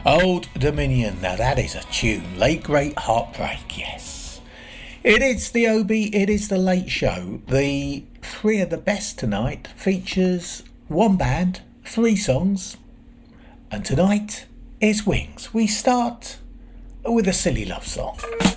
Old Dominion, now that is a tune. Late Great Heartbreak, yes. It is the OB, it is the Late Show. The three of the best tonight features one band, three songs, and tonight is Wings. We start with a silly love song.